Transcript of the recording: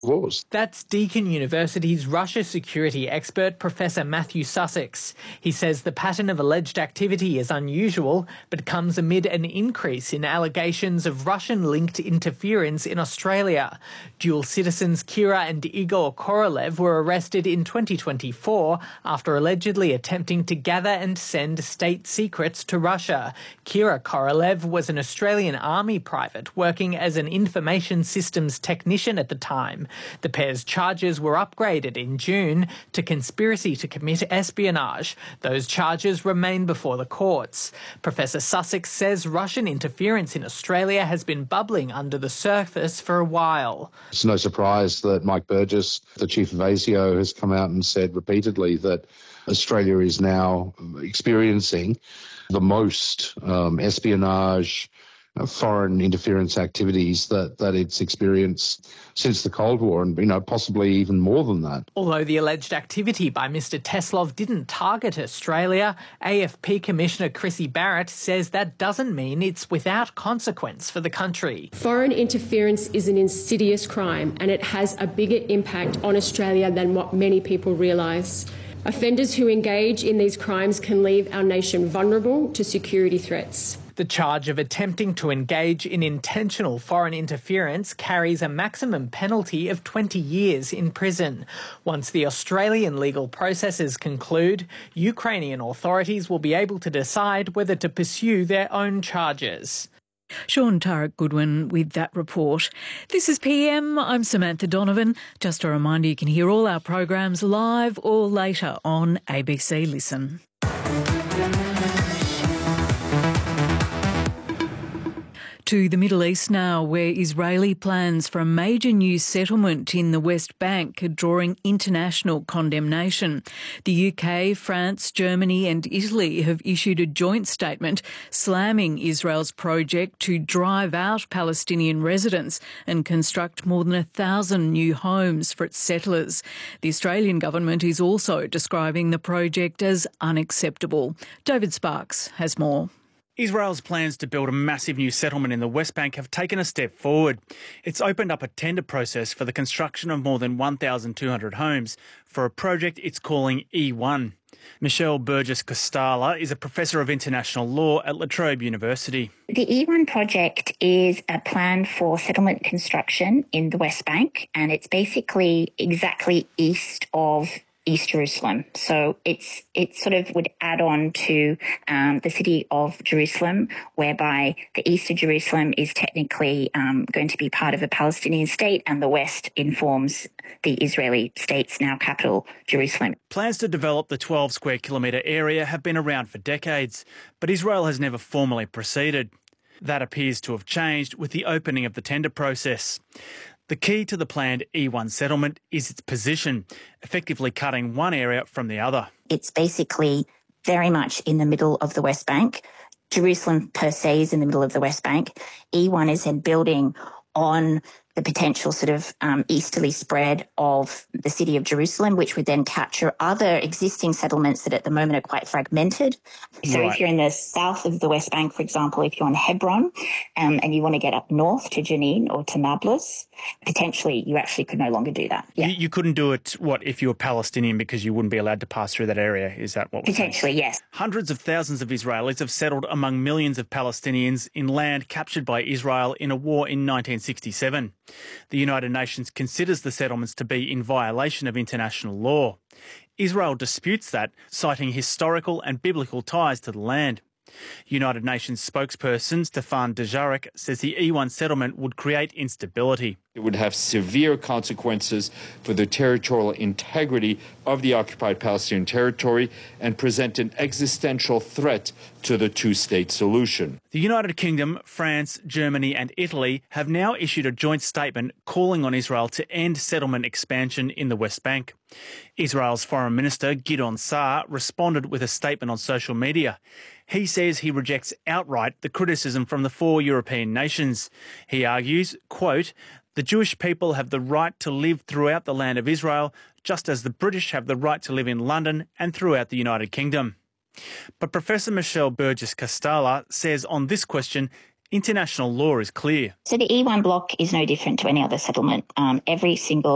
laws. That's Deakin University's Russia security expert, Professor Matthew Sussex. He says the pattern of alleged activity is unusual, but comes amid an increase in allegations of Russian-linked interference in Australia. Dual citizens Kira and Igor Korolev were arrested in 2024 after allegedly attempting to gather and send state secrets to Russia. Kira Korolev was an Australian Army private working as an information systems technician at the time. The pair's charges were upgraded in June to conspiracy to commit espionage. Those charges remain before the courts. Professor Sussex says Russian interference in Australia has been bubbling under the surface for a while. It's no surprise that Mike Burgess, the chief of ASIO, has come out and said repeatedly that Australia is now experiencing the most espionage, foreign interference activities that it's experienced since the Cold War, and possibly even more than that. Although the alleged activity by Mr Teslov didn't target Australia, AFP Commissioner Chrissy Barrett says that doesn't mean it's without consequence for the country. Foreign interference is an insidious crime, and it has a bigger impact on Australia than what many people realise. Offenders who engage in these crimes can leave our nation vulnerable to security threats. The charge of attempting to engage in intentional foreign interference carries a maximum penalty of 20 years in prison. Once the Australian legal processes conclude, Ukrainian authorities will be able to decide whether to pursue their own charges. Sean Tarek Goodwin with that report. This is PM. I'm Samantha Donovan. Just a reminder, you can hear all our programs live or later on ABC Listen. To the Middle East now, where Israeli plans for a major new settlement in the West Bank are drawing international condemnation. The UK, France, Germany and Italy have issued a joint statement slamming Israel's project to drive out Palestinian residents and construct more than 1,000 new homes for its settlers. The Australian government is also describing the project as unacceptable. David Sparks has more. Israel's plans to build a massive new settlement in the West Bank have taken a step forward. It's opened up a tender process for the construction of more than 1,200 homes for a project it's calling E1. Michelle Burgess-Costala is a professor of international law at La Trobe University. The E1 project is a plan for settlement construction in the West Bank, and it's basically exactly east of East Jerusalem. So it sort of would add on to the city of Jerusalem, whereby the east of Jerusalem is technically going to be part of a Palestinian state, and the west informs the Israeli state's now capital, Jerusalem. Plans to develop the 12 square kilometre area have been around for decades, but Israel has never formally proceeded. That appears to have changed with the opening of the tender process. The key to the planned E1 settlement is its position, effectively cutting one area from the other. It's basically very much in the middle of the West Bank. Jerusalem per se is in the middle of the West Bank. E1 is then building on the potential sort of easterly spread of the city of Jerusalem, which would then capture other existing settlements that at the moment are quite fragmented. So If you're in the south of the West Bank, for example, if you're on Hebron and you want to get up north to Jenin or to Nablus, potentially you actually could no longer do that. Yeah. You couldn't do it, if you were Palestinian, because you wouldn't be allowed to pass through that area? Is that what we're Potentially, saying? Yes. Hundreds of thousands of Israelis have settled among millions of Palestinians in land captured by Israel in a war in 1967. The United Nations considers the settlements to be in violation of international law. Israel disputes that, citing historical and biblical ties to the land. United Nations spokesperson Stefan Dujarric says the E1 settlement would create instability. It would have severe consequences for the territorial integrity of the occupied Palestinian territory and present an existential threat to the two-state solution. The United Kingdom, France, Germany and Italy have now issued a joint statement calling on Israel to end settlement expansion in the West Bank. Israel's Foreign Minister Gideon Saar responded with a statement on social media. He says he rejects outright the criticism from the 4 European nations. He argues, quote, "The Jewish people have the right to live throughout the land of Israel, just as the British have the right to live in London and throughout the United Kingdom." But Professor Michelle Burgess-Costala says on this question, international law is clear. So the E1 block is no different to any other settlement. Every single